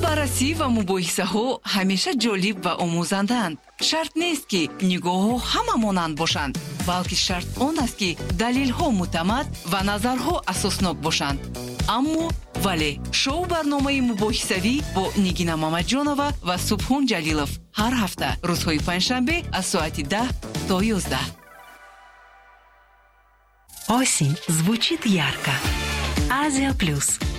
баррасӣ ва мубоҳисаҳо ҳамеша ҷолиб ва омӯзанданд. Шарт нест ки нигоҳҳо ҳама монанд бошанд, балки шарт он аст ки далелҳо муътамад ва назарҳо асоснок бошанд. аммо вале шоу барномаи мубоҳисавӣ бо Нигина Мамаҷонова ва Субҳон Ҷалилов ҳар ҳафта рӯзҳои панҷшанбе аз соати 10 то 11. Осень звучит ярко. Азия Плюс.